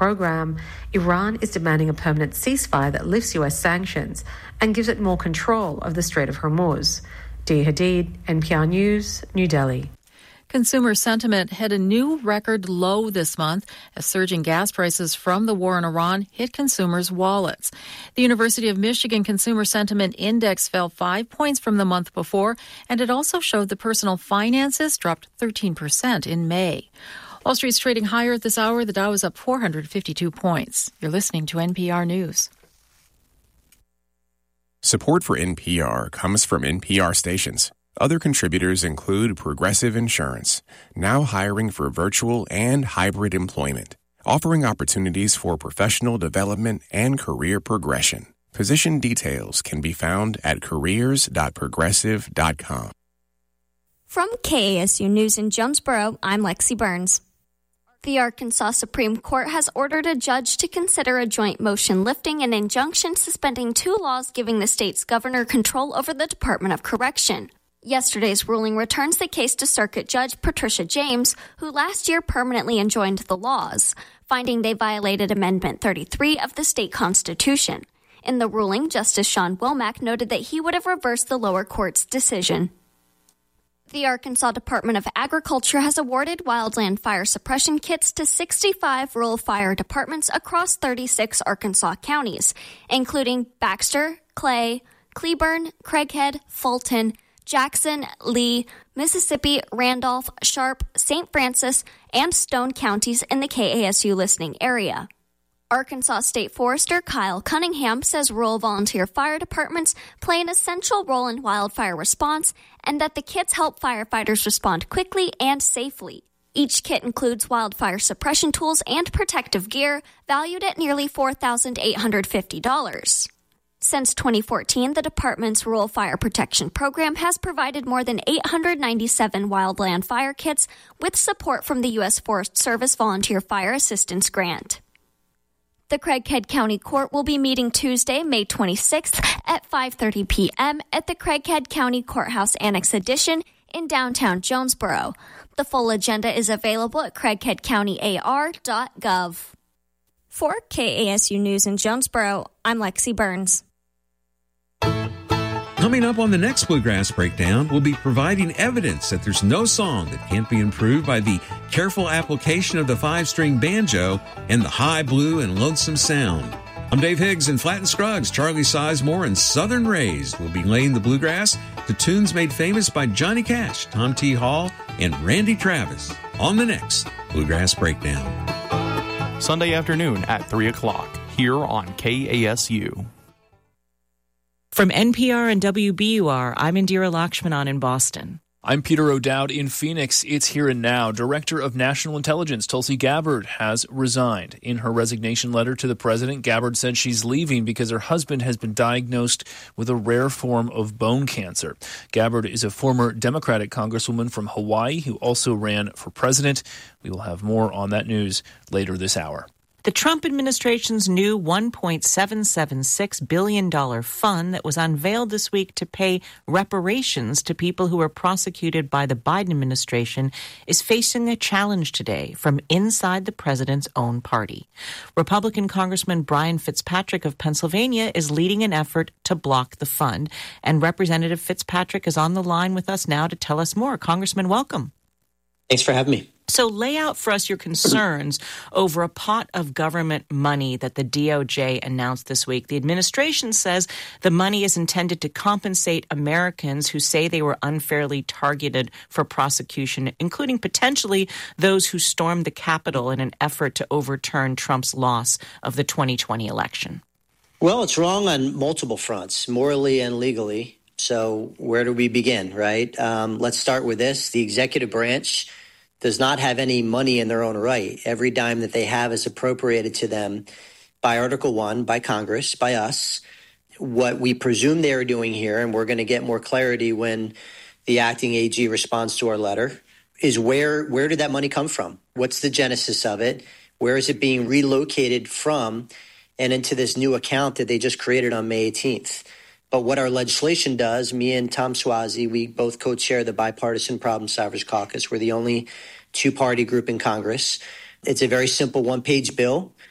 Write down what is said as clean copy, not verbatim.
program, Iran is demanding a permanent ceasefire that lifts US sanctions and gives it more control of the Strait of Hormuz. Dia Hadid, NPR News, New Delhi. Consumer sentiment hit a new record low this month as surging gas prices from the war in Iran hit consumers' wallets. The University of Michigan Consumer Sentiment Index fell 5 points from the month before, and it also showed the personal finances dropped 13% in May. Wall Street's trading higher at this hour. The Dow is up 452 points. You're listening to NPR News. Support for NPR comes from NPR stations. Other contributors include Progressive Insurance, now hiring for virtual and hybrid employment, offering opportunities for professional development and career progression. Position details can be found at careers.progressive.com. From KASU News in Jonesboro, I'm Lexi Burns. The Arkansas Supreme Court has ordered a judge to consider a joint motion lifting an injunction suspending 2 laws giving the state's governor control over the Department of Correction. Yesterday's ruling returns the case to Circuit Judge Patricia James, who last year permanently enjoined the laws, finding they violated Amendment 33 of the state constitution. In the ruling, Justice Sean Womack noted that he would have reversed the lower court's decision. The Arkansas Department of Agriculture has awarded wildland fire suppression kits to 65 rural fire departments across 36 Arkansas counties, including Baxter, Clay, Cleburne, Craighead, Fulton, Jackson, Lee, Mississippi, Randolph, Sharp, St. Francis, and Stone counties in the KASU listening area. Arkansas State Forester Kyle Cunningham says rural volunteer fire departments play an essential role in wildfire response and that the kits help firefighters respond quickly and safely. Each kit includes wildfire suppression tools and protective gear valued at nearly $4,850. Since 2014, the department's Rural Fire Protection Program has provided more than 897 wildland fire kits with support from the U.S. Forest Service Volunteer Fire Assistance Grant. The Craighead County Court will be meeting Tuesday, May 26th at 5:30 p.m. at the Craighead County Courthouse Annex Addition in downtown Jonesboro. The full agenda is available at craigheadcountyar.gov. For KASU News in Jonesboro, I'm Lexi Burns. Coming up on the next Bluegrass Breakdown, we'll be providing evidence that there's no song that can't be improved by the careful application of the 5-string banjo and the high blue and lonesome sound. I'm Dave Higgs, and Flatt and Scruggs, Charlie Sizemore, and Southern Raised will be laying the bluegrass to tunes made famous by Johnny Cash, Tom T. Hall, and Randy Travis on the next Bluegrass Breakdown. Sunday afternoon at 3 o'clock here on KASU. From NPR and WBUR, I'm Indira Lakshmanan in Boston. I'm Peter O'Dowd in Phoenix. It's Here and Now. Director of National Intelligence Tulsi Gabbard has resigned. In her resignation letter to the president, Gabbard said she's leaving because her husband has been diagnosed with a rare form of bone cancer. Gabbard is a former Democratic congresswoman from Hawaii who also ran for president. We will have more on that news later this hour. The Trump administration's new $1.776 billion fund that was unveiled this week to pay reparations to people who were prosecuted by the Biden administration is facing a challenge today from inside the president's own party. Republican Congressman Brian Fitzpatrick of Pennsylvania is leading an effort to block the fund, and Representative Fitzpatrick is on the line with us now to tell us more. Congressman, welcome. Thanks for having me. So lay out for us your concerns over a pot of government money that the DOJ announced this week. The administration says the money is intended to compensate Americans who say they were unfairly targeted for prosecution, including potentially those who stormed the Capitol in an effort to overturn Trump's loss of the 2020 election. Well, it's wrong on multiple fronts, morally and legally. So where do we begin, right? Let's start with this. The executive branch does not have any money in their own right. Every dime that they have is appropriated to them by Article 1, by Congress, by us. What we presume they are doing here, and we're going to get more clarity when the acting AG responds to our letter, is where did that money come from? What's the genesis of it? Where is it being relocated from and into this new account that they just created on May 18th? But what our legislation does, me and Tom Suozzi, we both co-chair the Bipartisan Problem Solvers Caucus. We're the only two-party group in Congress. It's a very simple one-page bill.